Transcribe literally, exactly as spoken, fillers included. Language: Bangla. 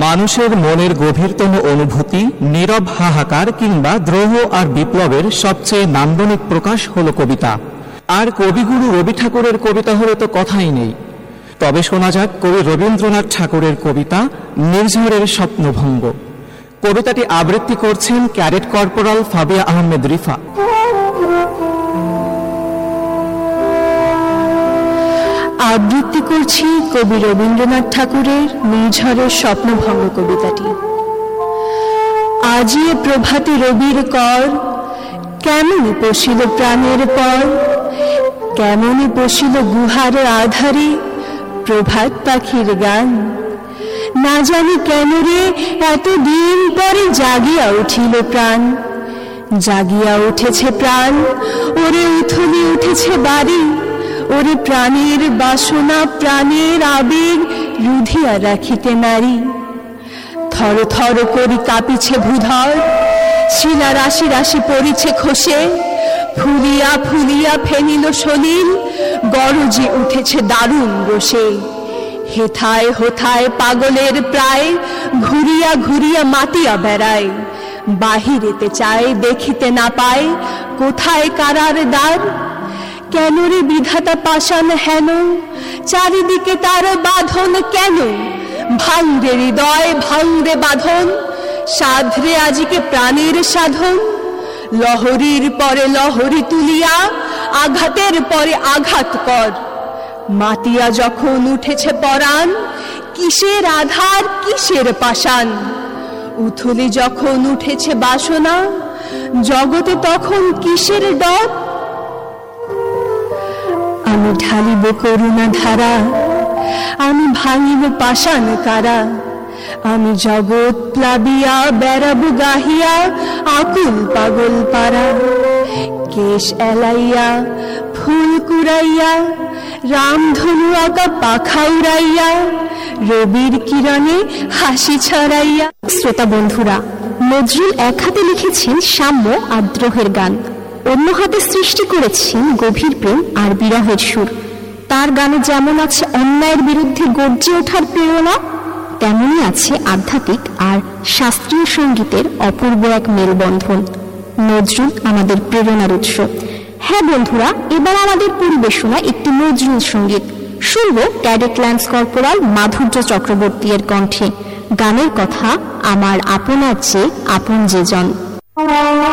মানুষের মনের গভীরতম অনুভূতি, নীরব হাহাকার কিংবা দ্রোহ আর বিপ্লবের সবচেয়ে নান্দনিক প্রকাশ হলো কবিতা। আর কবিগুরু রবি ঠাকুরের কবিতা হলে তো কথাই নেই। তবে শোনা যাক কবি রবীন্দ্রনাথ ঠাকুরের কবিতা নির্ঝরের স্বপ্নভঙ্গ। কবিতাটি আবৃত্তি করছেন cadet corporal Fabia Ahmed Rifa. আবৃত্তি করছি কবি রবীন্দ্রনাথ ঠাকুরের নির্ঝরের স্বপ্নভঙ্গ কবিতাটি। আজিয়ে প্রভাতে রবির কর, কেমনি পশিল প্রাণের পর, কেমনি পশিল গুহার আধারে প্রভাত পাখির গান। না জানি কেন রে এতদিন পরে জাগিয়া উঠিল প্রাণ, জাগিয়া উঠেছে প্রাণ, ওরে উথলি উঠেছে বাড়ি, ওরে প্রাণের বাসনা প্রাণের আবেগ রুধিয়া রাখিতে নারী। থর থর করি কাঁপিছে ভূধর, শিলা রাশি রাশি পড়িছে খসে, ফুলিয়া ফুলিয়া ফেনিল সলিল, গরজে উঠেছে দারুণ রোষে। হেথায় হোথায় পাগলের প্রায়, ঘুরিয়া ঘুরিয়া মাতিয়া বেড়ায়, বাহিরেতে চায় দেখিতে না পায় কোথায় কারার দ্বার। কেন রে বিধাতা পাষাণ হেন, চারিদিকে তার বাঁধন কেন, ভাঙরে হৃদয় ভাঙরে বাঁধন, সাধরে আজিকে প্রাণের সাধন। লহরীর পরে লহরী তুলিয়া আঘাতের পরে আঘাত কর, মাতিয়া যখন উঠেছে পরাণ, কিসের আধার কিসের পাষাণ। উথলি যখন উঠেছে বাসনা, জগতে তখন কিসের ডর। আমি ঢালিব করুণা ধারা, আমি ভাঙিব পাষাণ কারা, আমি জগৎ প্লাবিয়া বেড়াবো গাহিয়া আকুল পাগল পারা। কেশ এলাইয়া ফুল কুড়াইয়া, রামধনু আঁকা পাখা উড়াইয়া, রবির কিরণে হাসি ছড়াইয়া। শ্রোতা বন্ধুরা, নজরুল এক হাতে লিখেছেন সাম্য আর দ্রোহের গান, অন্য হাতে সৃষ্টি করেছেন গভীর প্রেম আর বিরহের সুর। তার গানে যেমন আছে অন্যায়ের বিরুদ্ধে গর্জে ওঠার প্রেরণা, তেমনই আছে আধ্যাত্মিক আর শাস্ত্রীয় সঙ্গীতের অপূর্ব এক মেলবন্ধন। নজরুল আমাদের প্রেরণার উৎস। হ্যাঁ বন্ধুরা, এবার আমাদের পরিবেশনা একটি নজরুল সঙ্গীত শুনব ক্যাডেট ল্যান্স কর্পোরাল মাধুর্য চক্রবর্তী এর কণ্ঠে। গানের কথা আমার আপনার চেয়ে আপন যে জন।